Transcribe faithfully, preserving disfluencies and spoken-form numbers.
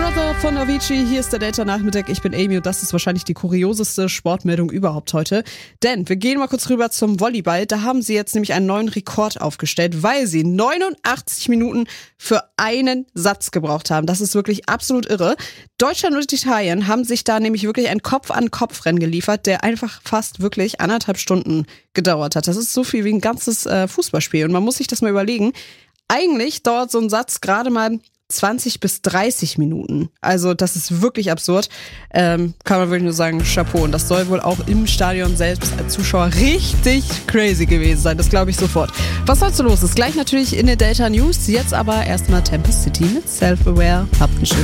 Another von Avicii. Hier ist der Delta-Nachmittag. Ich bin Amy und das ist wahrscheinlich die kurioseste Sportmeldung überhaupt heute. Denn wir gehen mal kurz rüber zum Volleyball. Da haben sie jetzt nämlich einen neuen Rekord aufgestellt, weil sie neunundachtzig Minuten für einen Satz gebraucht haben. Das ist wirklich absolut irre. Deutschland und Italien haben sich da nämlich wirklich ein Kopf-an-Kopf-Rennen geliefert, der einfach fast wirklich anderthalb Stunden gedauert hat. Das ist so viel wie ein ganzes äh, Fußballspiel. Und man muss sich das mal überlegen. Eigentlich dauert so ein Satz gerade mal zwanzig bis dreißig Minuten. Also das ist wirklich absurd. Ähm, kann man wirklich nur sagen, Chapeau. Und das soll wohl auch im Stadion selbst als Zuschauer richtig crazy gewesen sein. Das glaube ich sofort. Was sonst so los ist? Gleich natürlich in den Delta News. Jetzt aber erstmal Tempest City mit Self-Aware. Habt einen schönen